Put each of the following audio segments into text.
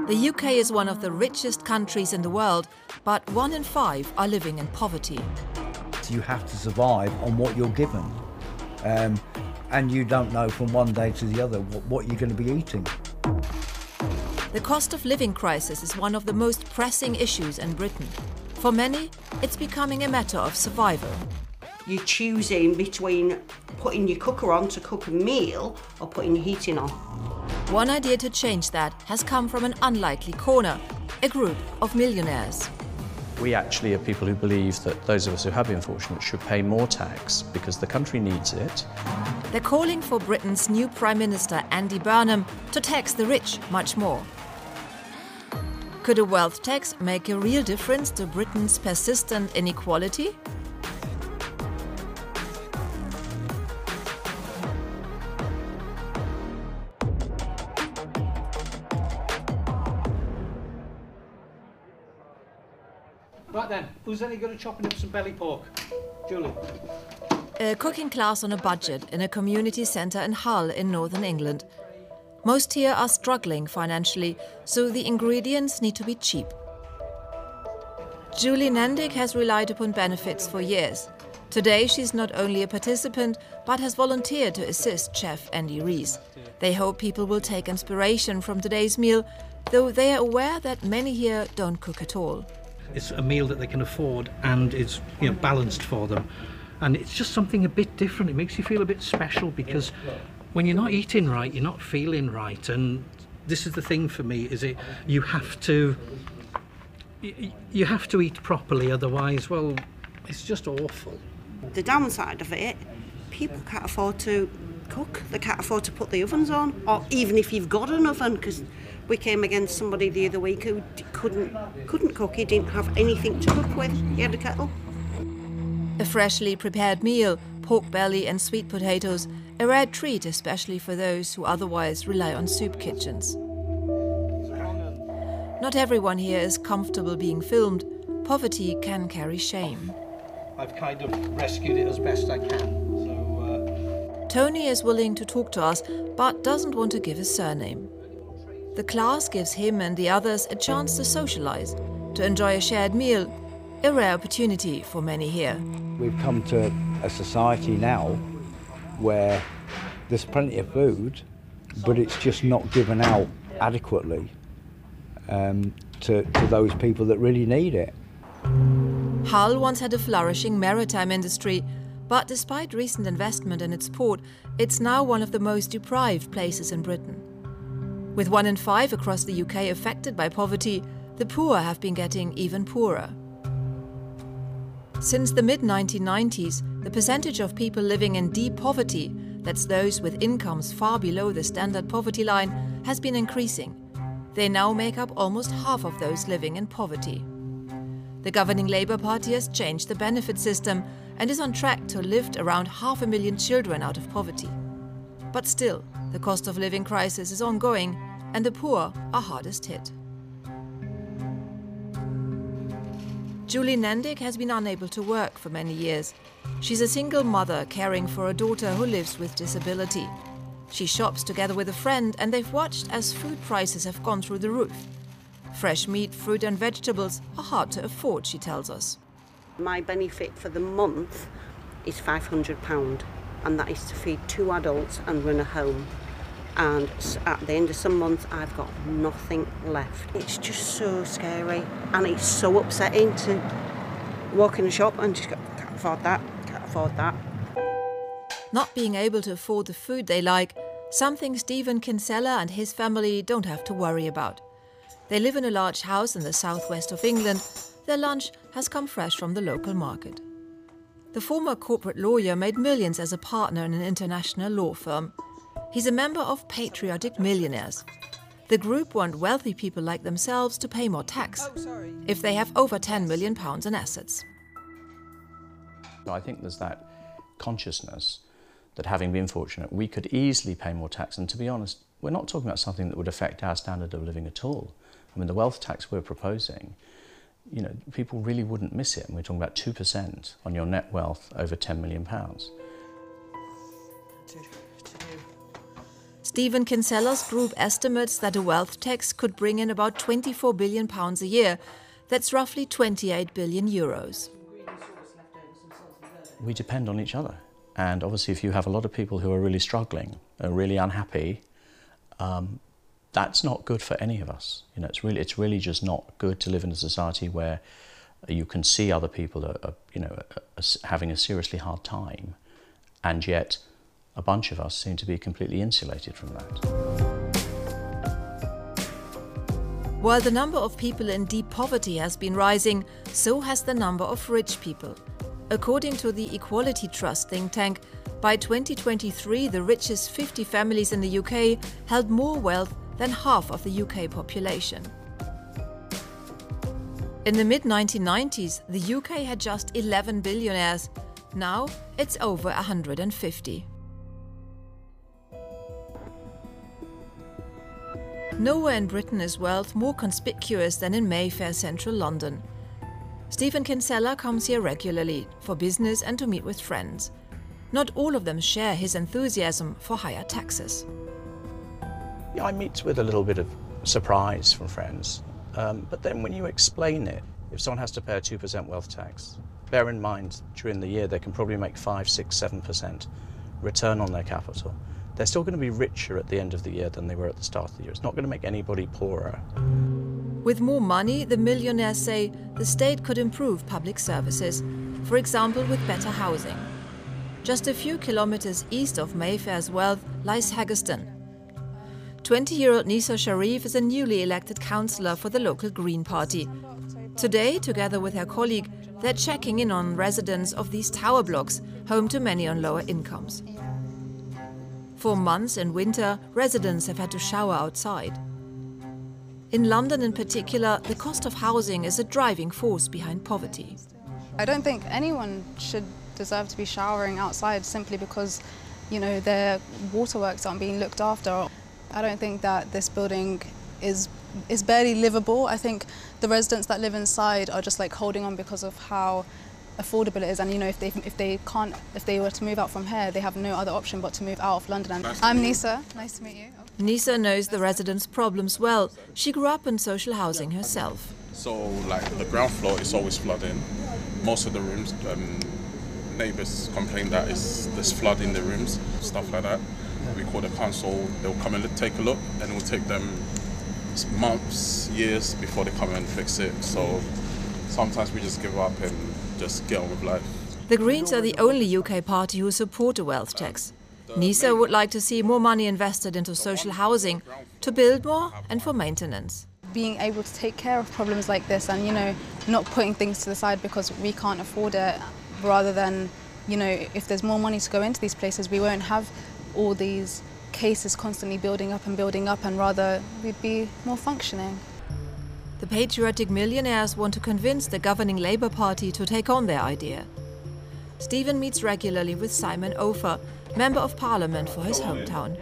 The UK is one of the richest countries in the world, but 1 in 5 are living in poverty. You have to survive on what you're given. And you don't know from one day to the other what you're going to be eating. The cost of living crisis is one of the most pressing issues in Britain. For many, it's becoming a matter of survival. You're choosing between putting your cooker on to cook a meal or putting your heating on. One idea to change that has come from an unlikely corner, a group of millionaires. We actually are people who believe that those of us who have been fortunate should pay more tax because the country needs it. They're calling for Britain's new Prime Minister, Andy Burnham, to tax the rich much more. Could a wealth tax make a real difference to Britain's persistent inequality? Right then, who's any good at chopping up some belly pork? Julie? A cooking class on a budget in a community centre in Hull in northern England. Most here are struggling financially, so the ingredients need to be cheap. Julie Nandig has relied upon benefits for years. Today she's not only a participant, but has volunteered to assist Chef Andy Rees. They hope people will take inspiration from today's meal, though they are aware that many here don't cook at all. It's a meal that they can afford and it's balanced for them. And it's just something a bit different. It makes you feel a bit special because when you're not eating right, you're not feeling right. And this is the thing for me, is you have to eat properly, otherwise, well, it's just awful. The downside of it, people can't afford to cook. They can't afford to put the ovens on, or even if you've got an oven, because we came against somebody the other week who couldn't cook. He didn't have anything to cook with. He had a kettle. A freshly prepared meal, pork belly and sweet potatoes, a rare treat especially for those who otherwise rely on soup kitchens. Not everyone here is comfortable being filmed. Poverty can carry shame. I've kind of rescued it as best I can. Tony is willing to talk to us, but doesn't want to give his surname. The class gives him and the others a chance to socialise, to enjoy a shared meal, a rare opportunity for many here. We've come to a society now where there's plenty of food, but it's just not given out adequately to those people that really need it. Hull once had a flourishing maritime industry, but despite recent investment in its port, it's now one of the most deprived places in Britain. With 1 in 5 across the UK affected by poverty, the poor have been getting even poorer. Since the mid-1990s, the percentage of people living in deep poverty, that's those with incomes far below the standard poverty line, has been increasing. They now make up almost half of those living in poverty. The governing Labour Party has changed the benefit system and is on track to lift around 500,000 children out of poverty. But still, the cost of living crisis is ongoing and the poor are hardest hit. Julie Nandig has been unable to work for many years. She's a single mother caring for a daughter who lives with disability. She shops together with a friend and they've watched as food prices have gone through the roof. Fresh meat, fruit and vegetables are hard to afford, she tells us. My benefit for the month is £500, and that is to feed 2 adults and run a home. And at the end of some months, I've got nothing left. It's just so scary, and it's so upsetting to walk in a shop and just go, can't afford that, can't afford that. Not being able to afford the food they like, something Stephen Kinsella and his family don't have to worry about. They live in a large house in the southwest of England. Their lunch has come fresh from the local market. The former corporate lawyer made millions as a partner in an international law firm. He's a member of Patriotic Millionaires. The group want wealthy people like themselves to pay more tax if they have over £10 million in assets. I think there's that consciousness that having been fortunate, we could easily pay more tax. And to be honest, we're not talking about something that would affect our standard of living at all. I mean, the wealth tax we're proposing, people really wouldn't miss it. And we're talking about 2% on your net wealth over £10 million. Stephen Kinsella's group estimates that a wealth tax could bring in about £24 billion a year. That's roughly 28 billion euros. We depend on each other. And obviously if you have a lot of people who are really struggling, are really unhappy, that's not good for any of us. You know, it's really just not good to live in a society where you can see other people are having a seriously hard time, and yet a bunch of us seem to be completely insulated from that. While the number of people in deep poverty has been rising, so has the number of rich people. According to the Equality Trust think tank, by 2023 the richest 50 families in the UK held more wealth than half of the UK population. In the mid-1990s, the UK had just 11 billionaires. Now it's over 150. Nowhere in Britain is wealth more conspicuous than in Mayfair, central London. Stephen Kinsella comes here regularly, for business and to meet with friends. Not all of them share his enthusiasm for higher taxes. Yeah, I meet with a little bit of surprise from friends, but then when you explain it, if someone has to pay a 2% wealth tax, bear in mind during the year they can probably make 5, 6, 7% return on their capital. They're still going to be richer at the end of the year than they were at the start of the year. It's not going to make anybody poorer. With more money, the millionaires say the state could improve public services, for example with better housing. Just a few kilometers east of Mayfair's wealth lies Haggerston. 20-year-old Nisa Sharif is a newly elected councillor for the local Green Party. Today, together with her colleague, they're checking in on residents of these tower blocks, home to many on lower incomes. For months in winter, residents have had to shower outside. In London in particular, the cost of housing is a driving force behind poverty. I don't think anyone should deserve to be showering outside simply because, their waterworks aren't being looked after. I don't think that this building is barely livable. I think the residents that live inside are just like holding on because of how affordable it is, and if they were to move out from here, they have no other option but to move out of London. I'm Nisa. Nice to meet you. Nisa knows the residents' problems well. She grew up in social housing herself. So, the ground floor is always flooding. Most of the rooms, neighbours complain that there's flood in the rooms, stuff like that. We call the council, they'll come and take a look, and it will take them months, years before they come and fix it. So sometimes we just give up and just get on with life. The Greens are the only UK party who support a wealth tax. Nisa would like to see more money invested into social housing, to build more and for maintenance. Being able to take care of problems like this and, not putting things to the side because we can't afford it, rather than, if there's more money to go into these places, we won't have all these cases constantly building up, and rather we'd be more functioning. The patriotic millionaires want to convince the governing Labour Party to take on their idea. Stephen meets regularly with Simon Ofer, Member of Parliament for his hometown.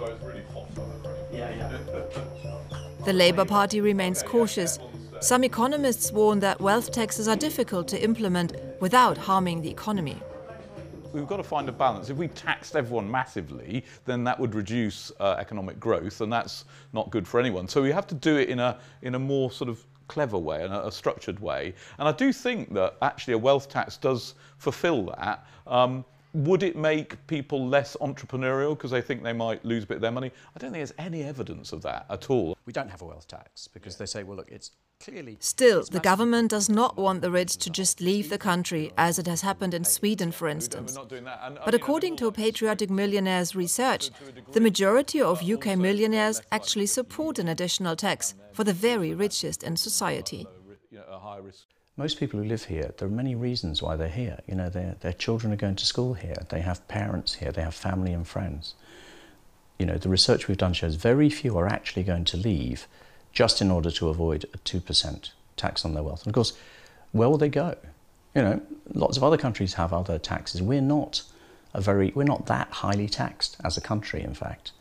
The Labour Party remains cautious. Some economists warn that wealth taxes are difficult to implement without harming the economy. We've got to find a balance. If we taxed everyone massively, then that would reduce economic growth, and that's not good for anyone. So we have to do it in a more sort of clever way and a structured way. And I do think that actually a wealth tax does fulfil that. Would it make people less entrepreneurial because they think they might lose a bit of their money? I don't think there's any evidence of that at all. We don't have a wealth tax because they say, well, look, it's clearly... Still, the government does not want the rich to just leave the country, as it has happened in Sweden, for instance. But according to Patriotic Millionaires research, the majority of UK millionaires actually support an additional tax for the very richest in society. Most people who live here, there are many reasons why they're here. Their children are going to school here, they have parents here, they have family and friends. The research we've done shows very few are actually going to leave just in order to avoid a 2% tax on their wealth. And of course, where will they go? Lots of other countries have other taxes. We're not that highly taxed as a country, in fact.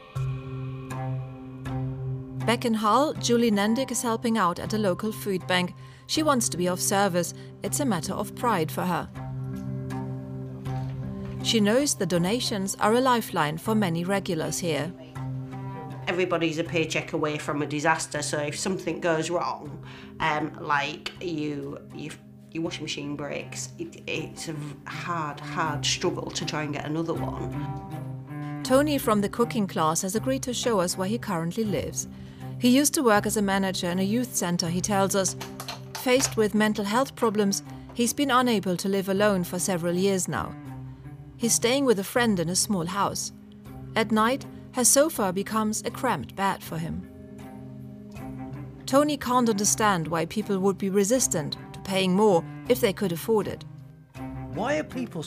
Back in Hull, Julie Nendick is helping out at a local food bank. She wants to be of service. It's a matter of pride for her. She knows the donations are a lifeline for many regulars here. everybody's a paycheck away from a disaster, so if something goes wrong, like your washing machine breaks, it's a hard struggle to try and get another one. Tony from the cooking class has agreed to show us where he currently lives. He used to work as a manager in a youth centre, he tells us. Faced with mental health problems, he's been unable to live alone for several years now. He's staying with a friend in a small house. At night, her sofa becomes a cramped bed for him. Tony can't understand why people would be resistant to paying more if they could afford it. Why are people